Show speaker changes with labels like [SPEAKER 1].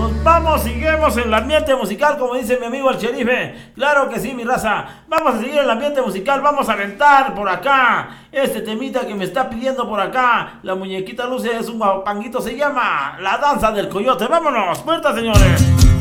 [SPEAKER 1] Nos vamos, seguimos en el ambiente musical, como dice mi amigo el sherife. Claro que sí, mi raza. Vamos a seguir en el ambiente musical. Vamos a aventar por acá este temita que me está pidiendo por acá la muñequita Luce. Es un guapanguito, se llama La Danza del Coyote. Vámonos, puerta, señores.